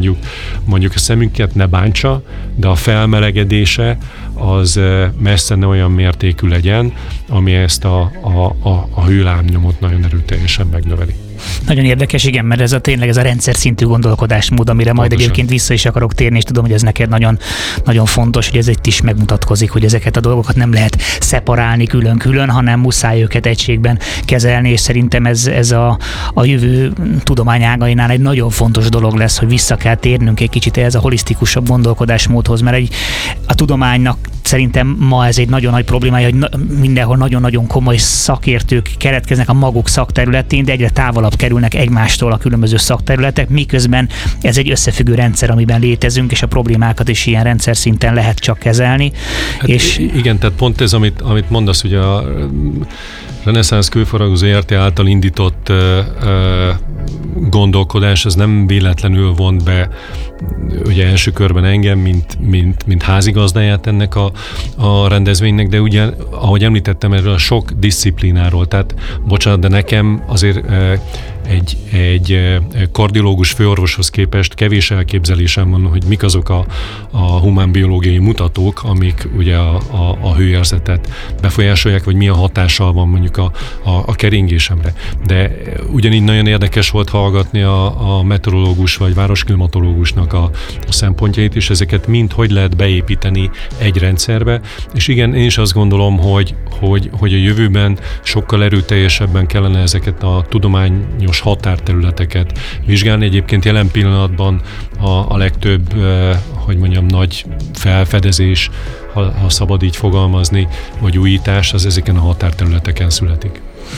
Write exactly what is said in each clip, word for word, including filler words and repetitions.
mondjuk, mondjuk a szemünket ne bántsa, de a felmelegedése az messze ne olyan mértékű legyen, ami ezt a, a, a, a hőlábnyomot nagyon erőteljesen megnöveli. Nagyon érdekes, igen, mert ez a tényleg ez a rendszer szintű gondolkodásmód, amire majd Pontosan. Egyébként vissza is akarok térni, és tudom, hogy ez neked nagyon, nagyon fontos, hogy ez itt is megmutatkozik, hogy ezeket a dolgokat nem lehet szeparálni külön-külön, hanem muszáj őket egységben kezelni, és szerintem ez, ez a, a jövő tudományágainál egy nagyon fontos dolog lesz, hogy vissza kell térnünk egy kicsit ehhez a holisztikusabb gondolkodásmódhoz, mert egy, a tudománynak szerintem ma ez egy nagyon nagy problémája, hogy na, mindenhol nagyon-nagyon komoly szakértők keletkeznek a maguk szakterületén, de egyre távolabb kerülnek egymástól a különböző szakterületek, miközben ez egy összefüggő rendszer, amiben létezünk, és a problémákat is ilyen rendszer szinten lehet csak kezelni. Hát és igen, tehát pont ez, amit, amit mondasz, hogy a Reneszánsz Kőfaragó zé er té által indított uh, uh, gondolkodás, ez nem véletlenül vont be ugye első körben engem, mint, mint, mint házigazdáját ennek a, a rendezvénynek, de ugye, ahogy említettem, erről a sok diszciplináról, tehát bocsánat, de nekem azért uh, egy, egy kardiológus főorvoshoz képest kevés elképzelésem van, hogy mik azok a, a humánbiológiai mutatók, amik ugye a, a, a hőérzetet befolyásolják, vagy milyen hatással van mondjuk a, a, a keringésemre. De ugyanígy nagyon érdekes volt hallgatni a, a meteorológus vagy városklimatológusnak a, a szempontjait, és ezeket mind hogy lehet beépíteni egy rendszerbe. És igen, én is azt gondolom, hogy, hogy, hogy a jövőben sokkal erőteljesebben kellene ezeket a tudományos határterületeket vizsgálni. Egyébként jelen pillanatban a, a legtöbb, eh, hogy mondjam, nagy felfedezés, ha, ha szabad így fogalmazni, vagy újítás, az ezeken a határterületeken születik.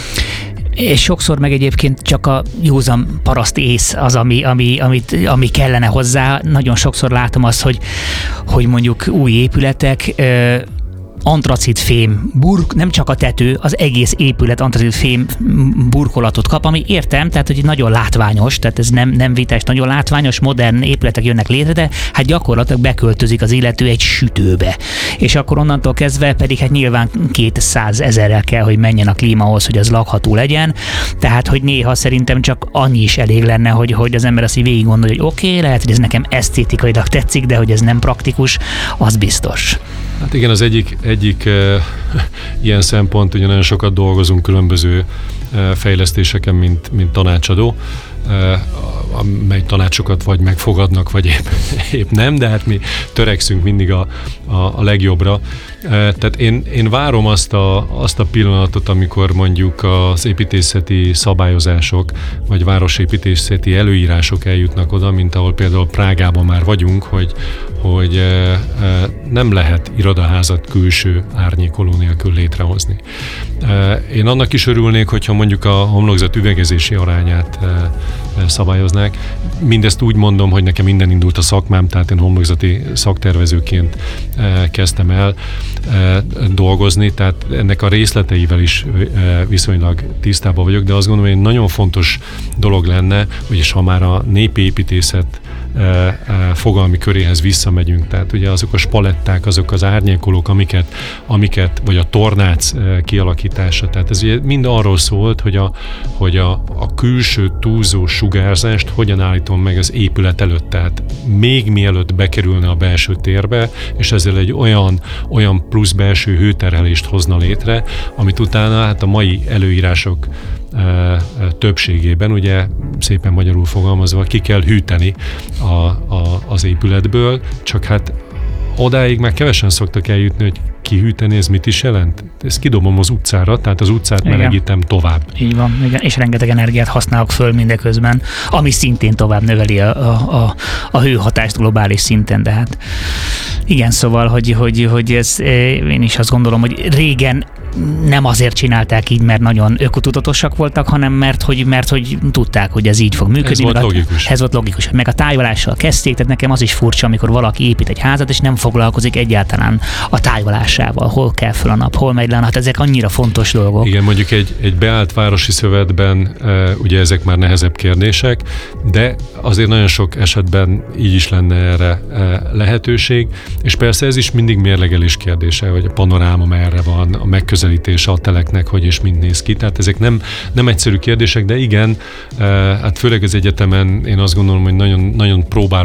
És sokszor meg egyébként csak a józan paraszt ész az, ami, ami, amit, ami kellene hozzá. Nagyon sokszor látom azt, hogy, hogy mondjuk új épületek ö, antracitfém, burk, nem csak a tető, az egész épület antracitfém burkolatot kap, ami értem, tehát hogy nagyon látványos, tehát ez nem, nem vitás, nagyon látványos, modern épületek jönnek létre, de hát gyakorlatilag beköltözik az illető egy sütőbe. És akkor onnantól kezdve pedig hát nyilván kétszázezerrel kell, hogy menjen a klímahoz, hogy az lakható legyen, tehát hogy néha szerintem csak annyi is elég lenne, hogy, hogy az ember azt így végig gondolja, hogy oké, okay, lehet, hogy ez nekem esztétikailag tetszik, de hogy ez nem praktikus, az biztos. Hát igen, az egyik, egyik e, ilyen szempont, ugye nagyon sokat dolgozunk különböző e, fejlesztéseken, mint, mint tanácsadó, e, amely tanácsokat vagy megfogadnak, vagy épp, épp nem, de hát mi törekszünk mindig a, a, a legjobbra. E, tehát én, én várom azt a, azt a pillanatot, amikor mondjuk az építészeti szabályozások, vagy városépítészeti előírások eljutnak oda, mint ahol például Prágában már vagyunk, hogy, hogy e, e, nem lehet irodaházat külső árnyékoló nélkül létrehozni. E, én annak is örülnék, hogyha mondjuk a homlokzat üvegezési arányát e, e, szabályoznák. Mindezt úgy mondom, hogy nekem minden indult a szakmám, tehát én homlokzati szaktervezőként e, kezdtem el e, dolgozni, tehát ennek a részleteivel is e, viszonylag tisztában vagyok, de azt gondolom, hogy egy nagyon fontos dolog lenne, hogy ha már a népi építészet e, e, fogalmi köréhez visszamegyünk, tehát ugye azok a spaletták, azok az árnyékolók, amiket, amiket vagy a tornác e, kialakítása, tehát ez ugye mind arról szólt, hogy a, hogy a, a külső túlzó sugárzást hogyan állítom meg az épület előtt, tehát még mielőtt bekerülne a belső térbe, és ezzel egy olyan, olyan plusz belső hőterhelést hozna létre, amit utána hát a mai előírások e, e, többségében, ugye szépen magyarul fogalmazva, ki kell hűteni a, a, az épületből, csak hát odáig már kevesen szoktak eljutni, hogy kihűteni, ez mit is jelent? Ezt kidobom az utcára, tehát az utcát igen. melegítem tovább. Így van, igen, és rengeteg energiát használok föl mindeközben, ami szintén tovább növeli a, a, a, a hőhatást globális szinten, de hát igen, szóval, hogy, hogy, hogy ez, én is azt gondolom, hogy régen nem azért csinálták így, mert nagyon ökotudatosak voltak, hanem mert hogy, mert hogy tudták, hogy ez így fog működni. Ez volt logikus. Ez volt logikus. Meg a tájolással kezdték, tehát nekem az is furcsa, amikor valaki épít egy házat, és nem foglalkozik egyáltalán a tájolásával. Hol kell föl a nap, hol megy le, hát ezek annyira fontos dolgok. Igen, mondjuk egy, egy beállt városi szövetben ugye ezek már nehezebb kérdések, de azért nagyon sok esetben így is lenne erre lehetőség, és persze ez is mindig mérlegelés kérdése, hogy a panoráma merre van, a megközelítése a teleknek, hogy és mind néz ki. Tehát ezek nem, nem egyszerű kérdések, de igen, hát főleg az egyetemen én azt gondolom, hogy nagyon, nagyon próbál